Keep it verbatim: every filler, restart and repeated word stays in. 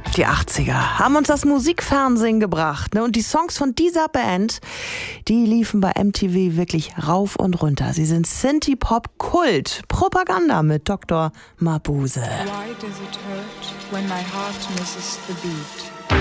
Die achtziger haben uns das Musikfernsehen gebracht, ne? Und die Songs von dieser Band, die liefen bei M T V wirklich rauf und runter. Sie sind Synthie-Pop-Kult. Propaganda mit Doktor Mabuse. Why does it hurt when my heart misses the beat?